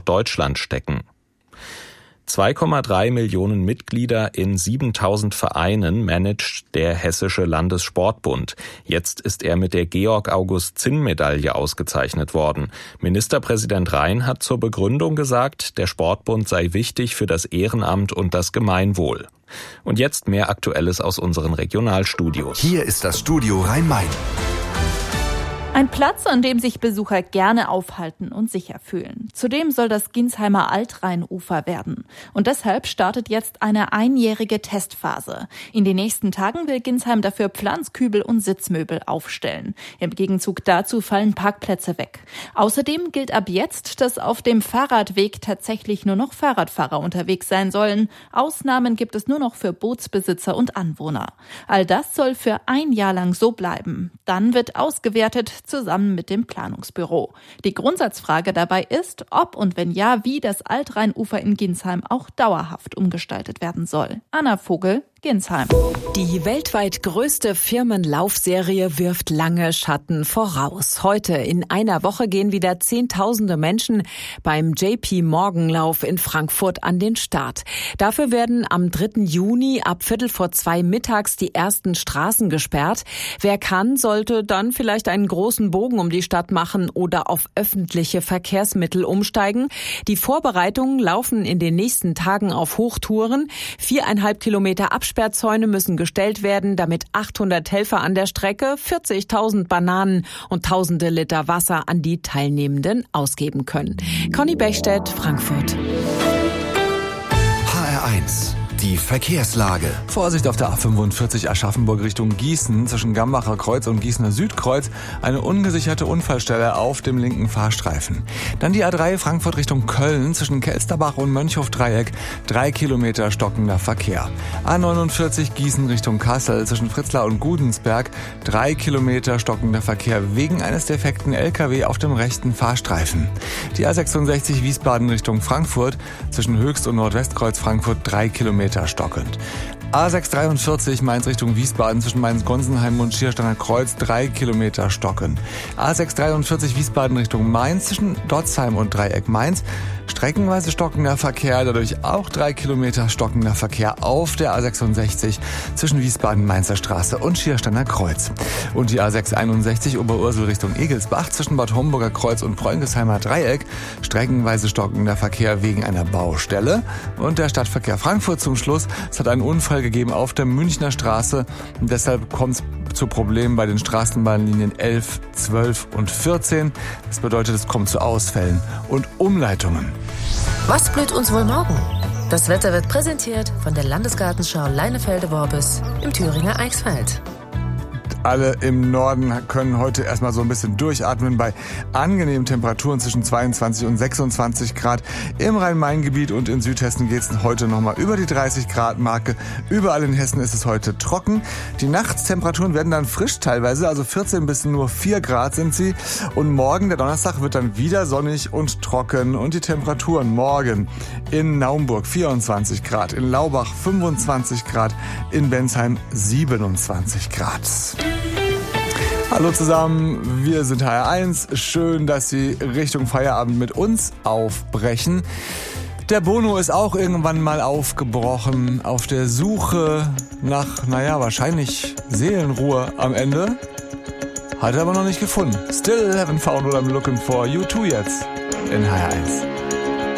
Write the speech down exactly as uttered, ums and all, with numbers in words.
Norddeutschland stecken. zwei Komma drei Millionen Mitglieder in siebentausend Vereinen managt der Hessische Landessportbund. Jetzt ist er mit der Georg-August-Zinn-Medaille ausgezeichnet worden. Ministerpräsident Rhein hat zur Begründung gesagt, der Sportbund sei wichtig für das Ehrenamt und das Gemeinwohl. Und jetzt mehr Aktuelles aus unseren Regionalstudios. Hier ist das Studio Rhein-Main. Ein Platz, an dem sich Besucher gerne aufhalten und sicher fühlen. Zudem soll das Ginsheimer Altrheinufer werden. Und deshalb startet jetzt eine einjährige Testphase. In den nächsten Tagen will Ginsheim dafür Pflanzkübel und Sitzmöbel aufstellen. Im Gegenzug dazu fallen Parkplätze weg. Außerdem gilt ab jetzt, dass auf dem Fahrradweg tatsächlich nur noch Fahrradfahrer unterwegs sein sollen. Ausnahmen gibt es nur noch für Bootsbesitzer und Anwohner. All das soll für ein Jahr lang so bleiben. Dann wird ausgewertet, zusammen mit dem Planungsbüro. Die Grundsatzfrage dabei ist, ob und wenn ja, wie das Altrheinufer in Ginsheim auch dauerhaft umgestaltet werden soll. Anna Vogel, Ginsheim. Die weltweit größte Firmenlaufserie wirft lange Schatten voraus. Heute in einer Woche gehen wieder Zehntausende Menschen beim J P Morgan Lauf in Frankfurt an den Start. Dafür werden am dritten Juni ab Viertel vor zwei mittags die ersten Straßen gesperrt. Wer kann, sollte dann vielleicht einen großen Bogen um die Stadt machen oder auf öffentliche Verkehrsmittel umsteigen. Die Vorbereitungen laufen in den nächsten Tagen auf Hochtouren. Viereinhalb Kilometer Absperrzäune müssen gestellt werden, damit achthundert Helfer an der Strecke vierzigtausend Bananen und tausende Liter Wasser an die Teilnehmenden ausgeben können. Conny Bechstedt, Frankfurt. H R eins. Die Verkehrslage. Vorsicht auf der A fünfundvierzig Aschaffenburg Richtung Gießen zwischen Gambacher Kreuz und Gießener Südkreuz. Eine ungesicherte Unfallstelle auf dem linken Fahrstreifen. Dann die A drei Frankfurt Richtung Köln zwischen Kelsterbach und Mönchhof-Dreieck. Drei Kilometer stockender Verkehr. A neunundvierzig Gießen Richtung Kassel zwischen Fritzlar und Gudensberg. Drei Kilometer stockender Verkehr wegen eines defekten L K W auf dem rechten Fahrstreifen. Die A sechsundsechzig Wiesbaden Richtung Frankfurt zwischen Höchst- und Nordwestkreuz Frankfurt. Drei Kilometer stockend. A sechshundertdreiundvierzig Mainz Richtung Wiesbaden zwischen Mainz-Gonsenheim und Schiersteiner Kreuz, drei Kilometer stockend. A sechshundertdreiundvierzig Wiesbaden Richtung Mainz zwischen Dotzheim und Dreieck Mainz, streckenweise stockender Verkehr, dadurch auch drei Kilometer stockender Verkehr auf der A sechsundsechzig zwischen Wiesbaden-Mainzer Straße und Schiersteiner Kreuz. Und die A sechshunderteinundsechzig Oberursel Richtung Egelsbach zwischen Bad Homburger Kreuz und Preungesheimer Dreieck, streckenweise stockender Verkehr wegen einer Baustelle. Und der Stadtverkehr Frankfurt zum Schluss. Es hat einen Unfall gegeben auf der Münchner Straße und deshalb kommt es zu Problemen bei den Straßenbahnlinien elf, zwölf und vierzehn. Das bedeutet, es kommt zu Ausfällen und Umleitungen. Was blüht uns wohl morgen? Das Wetter wird präsentiert von der Landesgartenschau Leinefelde-Worbis im Thüringer Eichsfeld. Alle im Norden können heute erstmal so ein bisschen durchatmen bei angenehmen Temperaturen zwischen zweiundzwanzig und sechsundzwanzig Grad. Im Rhein-Main-Gebiet und in Südhessen geht es heute nochmal über die dreißig Grad Marke. Überall in Hessen ist es heute trocken. Die Nachtstemperaturen werden dann frisch teilweise, also vierzehn bis nur vier Grad sind sie. Und morgen, der Donnerstag, wird dann wieder sonnig und trocken. Und die Temperaturen morgen in Naumburg vierundzwanzig Grad, in Laubach fünfundzwanzig Grad, in Bensheim siebenundzwanzig Grad. Hallo zusammen, wir sind H R eins. Schön, dass Sie Richtung Feierabend mit uns aufbrechen. Der Bono ist auch irgendwann mal aufgebrochen auf der Suche nach, naja, wahrscheinlich Seelenruhe am Ende. Hat er aber noch nicht gefunden. Still haven't found what I'm looking for. You too jetzt in H R eins.